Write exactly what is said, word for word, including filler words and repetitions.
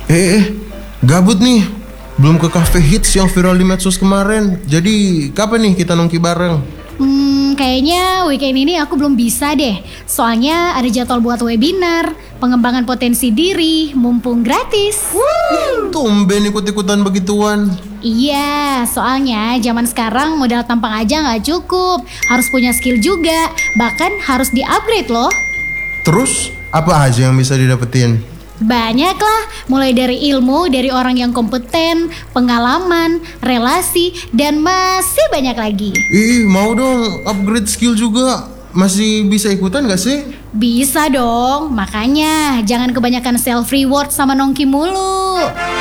Eh, eh, gabut nih. Belum ke cafe hits yang viral di medsos kemarin. Jadi kapan nih kita nongki bareng? Hmm, kayaknya weekend ini aku belum bisa deh. Soalnya ada jadwal buat webinar, pengembangan potensi diri, mumpung gratis. Tumben ikut-ikutan begituan. Iya, soalnya zaman sekarang modal tampang aja nggak cukup. Harus punya skill juga, bahkan harus di-upgrade loh. Terus apa aja yang bisa didapetin? Banyak lah, mulai dari ilmu dari orang yang kompeten, pengalaman, relasi, dan masih banyak lagi. Ih, mau dong upgrade skill juga. Masih bisa ikutan gak sih? Bisa dong, makanya jangan kebanyakan self reward sama nongki mulu.